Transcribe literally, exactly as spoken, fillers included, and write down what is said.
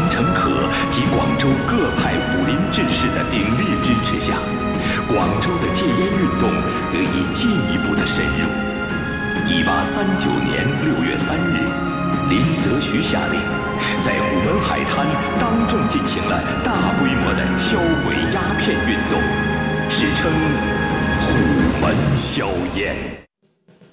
城河及广州各派武林志士的鼎力支持下，广州的戒烟运动得以进一步的深入。一八三九年六月三日，林则徐下令，在虎门海滩当众进行了大规模的销毁鸦片运动，史称虎门销烟。